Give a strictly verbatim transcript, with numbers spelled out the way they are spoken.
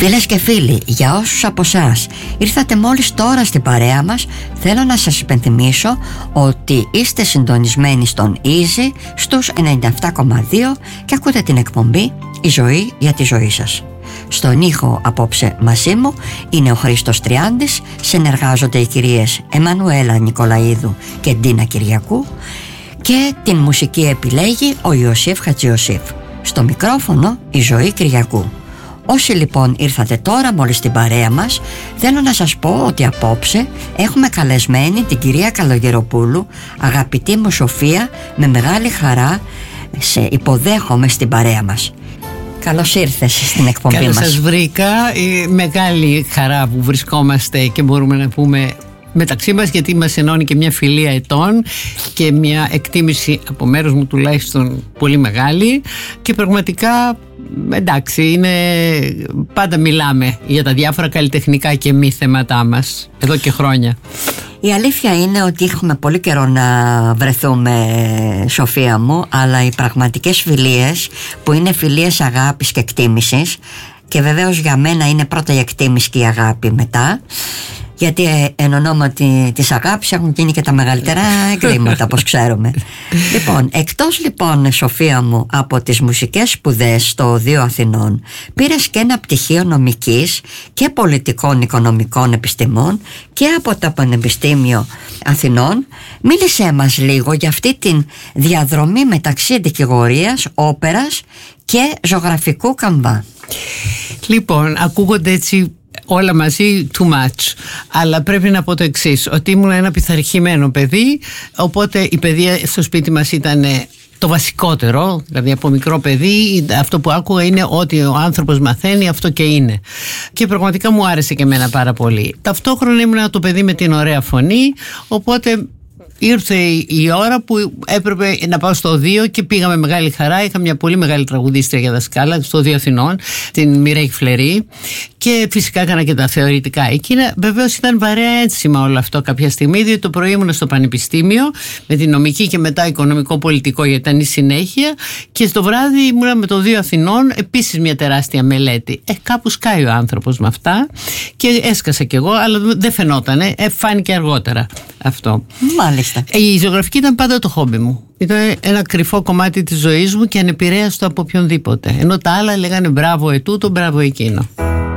Φίλες και φίλοι, για όσους από εσάς ήρθατε μόλις τώρα στην παρέα μας, θέλω να σας υπενθυμίσω ότι είστε συντονισμένοι στον Easy στους ενενήντα επτά κόμμα δύο και ακούτε την εκπομπή «Η ζωή για τη ζωή σας». Στον ήχο απόψε μαζί μου είναι ο Χρήστος Τριάντης, συνεργάζονται οι κυρίες Εμμανουέλα Νικολαίδου και Ντίνα Κυριακού και την μουσική επιλέγει ο Ιωσήφ Χατζιωσήφ. Στο μικρόφωνο η Ζωή Κυριακού. Όσοι λοιπόν ήρθατε τώρα μόλις στην παρέα μας, θέλω να σας πω ότι απόψε έχουμε καλεσμένη την κυρία Καλογεροπούλου. Αγαπητή μου Σοφία, με μεγάλη χαρά σε υποδέχομαι στην παρέα μας. Καλώς ήρθες στην εκπομπή Καλώς μας. Καλώς σας βρήκα. Η μεγάλη χαρά που βρισκόμαστε και μπορούμε να πούμε μεταξύ μας, γιατί μας ενώνει και μια φιλία ετών και μια εκτίμηση από μέρους μου τουλάχιστον πολύ μεγάλη, και πραγματικά εντάξει, είναι, πάντα μιλάμε για τα διάφορα καλλιτεχνικά και μη θέματά μας εδώ και χρόνια. Η αλήθεια είναι ότι έχουμε πολύ καιρό να βρεθούμε, Σοφία μου, αλλά οι πραγματικές φιλίες, που είναι φιλίες αγάπης και εκτίμησης, και βεβαίως για μένα είναι πρώτα η εκτίμηση και η αγάπη μετά, γιατί ε, εν ονόματι της αγάπης έχουν γίνει και τα μεγαλύτερα εγκλήματα, όπως ξέρουμε. Λοιπόν, εκτός λοιπόν, Σοφία μου, από τις μουσικές σπουδές στο Οδείο Αθηνών, πήρες και ένα πτυχίο νομικής και πολιτικών οικονομικών επιστημών και από το Πανεπιστήμιο Αθηνών. Μίλησέ μας λίγο για αυτή την διαδρομή μεταξύ δικηγορίας, όπερας και ζωγραφικού καμβά. Λοιπόν, ακούγονται έτσι όλα μαζί too much, αλλά πρέπει να πω το εξής, ότι ήμουν ένα πειθαρχημένο παιδί, οπότε η παιδεία στο σπίτι μας ήταν το βασικότερο. Δηλαδή από μικρό παιδί αυτό που άκουγα είναι ότι ο άνθρωπος μαθαίνει, αυτό και είναι, και πραγματικά μου άρεσε και εμένα πάρα πολύ. Ταυτόχρονα ήμουν το παιδί με την ωραία φωνή, οπότε ήρθε η ώρα που έπρεπε να πάω στο Οδείο και πήγα με μεγάλη χαρά. Είχα μια πολύ μεγάλη τραγουδίστρια για δασκάλα στο Οδείο Αθηνών, την Μιρέη Φλερή, και φυσικά έκανα και τα θεωρητικά. Εκείνα βεβαίως ήταν βαρέα ένσημα όλο αυτό κάποια στιγμή, διότι το πρωί ήμουν στο πανεπιστήμιο με την νομική και μετά οικονομικό πολιτικό, γιατί ήταν η συνέχεια, και στο βράδυ ήμουν με το Οδείο Αθηνών, επίσης μια τεράστια μελέτη. Ε, κάπου σκάει ο άνθρωπος με αυτά, και έσκασα κι εγώ, αλλά δεν φαινότανε, ε, φάνηκε αργότερα αυτό. Μάλιστα. Η ζωγραφική ήταν πάντα το χόμπι μου. Ήταν ένα κρυφό κομμάτι της ζωής μου και ανεπηρέαστο από οποιονδήποτε. Ενώ τα άλλα λέγανε μπράβο ετούτο, μπράβο εκείνο.